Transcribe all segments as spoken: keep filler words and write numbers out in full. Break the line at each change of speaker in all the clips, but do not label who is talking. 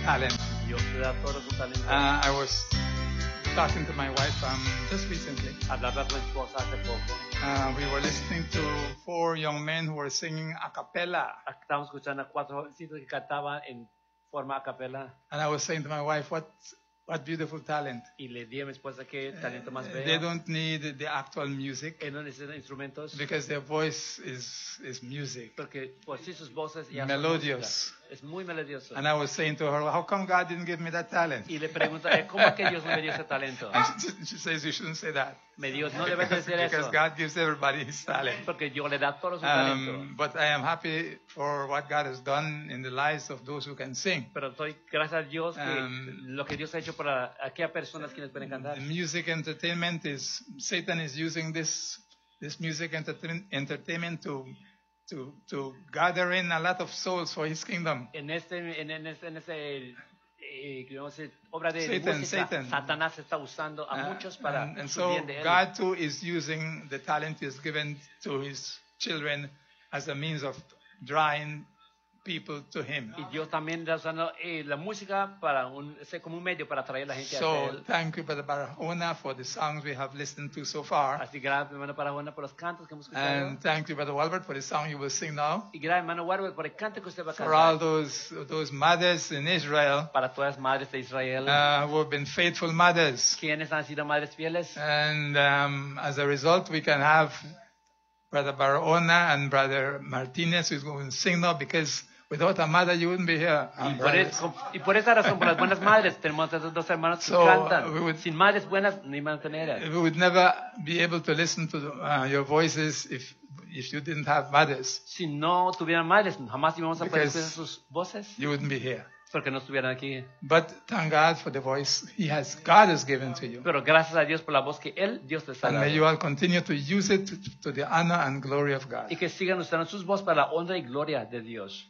talent.
Dios te da todos sus talentos.
Uh, I was talking to my wife um, just recently.
Hablaba con mi esposa hace poco.
Uh, we were listening to four young men who were singing a cappella.
Estábamos escuchando a cuatro jovencitos que cantaban en forma a capela.
And I was saying to my wife, what, what beautiful talent.
Y le dije a mi esposa que talento más bello.
They don't need the actual music
Ellos no necesitan instrumentos.
because their voice is, is music.
Porque por sí sus voces ya
Melodious.
son música. Es muy melodioso.
And I was saying to her, how come God didn't give me that talent?
Y le pregunto, eh, ¿cómo es que Dios no me dio ese talento?
And she, she says, you shouldn't say that.
Me dijo, no debes
Because,
decir
because
eso.
God gives everybody his talent.
Porque Dios le da todo su talento.
Um, but I am happy for what God has done in the lives of those who can sing.
Pero estoy, gracias a Dios, que
Um,
lo que Dios ha hecho para aquellas personas quienes pueden cantar.
The music entertainment is, Satan is using this, this music entertain, entertainment to, to, to gather in a lot of souls for his kingdom.
En este, en, en este, en este eh, digamos, eh, obra de
Satan,
música,
Satan.
Satanás está usando a
Uh,
muchos para
and, and
su
so
bien de él.
God too is using the talent He has given to His children as a means of drawing people to Him.
Y Dios también está usando eh, la música para un, ser como un medio para atraer a la gente hacia
So
él.
thank you, Brother Barahona, for the songs we have listened to so far.
Así que gracias, hermano Barahona, por los cantos que hemos escuchado.
And thank you, Brother Walbert, for the song you will sing now.
Y gracias, hermano Warwick, por el canto que usted va a
For all
cantar.
those, those mothers in Israel
Para todas las madres de Israel,
uh, who have been faithful mothers.
quienes han sido madres fieles.
And um, as a result, we can have Brother Barahona and Brother Martinez who's going to sing now, because without a mother, you wouldn't be here.
Y
um,
por,
brothers.
eso, y por esa razón, por las buenas madres, tenemos a estos dos hermanos que
So,
cantan.
uh, we would-
Sin madres buenas, ni mantener.
We would never be able to listen to uh, your voices if if you didn't have mothers.
Si no tuvieran madres, jamás íbamos a poder
Because-
escuchar sus voces,
You wouldn't be here.
porque no estuvieran aquí.
But thank God for the voice He has, God has given to you.
Pero gracias a Dios por la voz que Él, Dios les ha
And
dado.
may you all continue to use it to, to the honor and glory of God.
Y que sigan usando sus voces para la honra y gloria de Dios.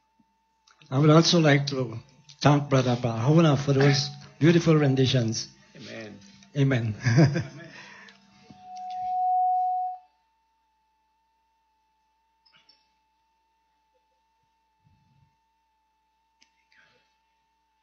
I would also like to thank Brother Barahona for those beautiful renditions.
Amén.
Amen.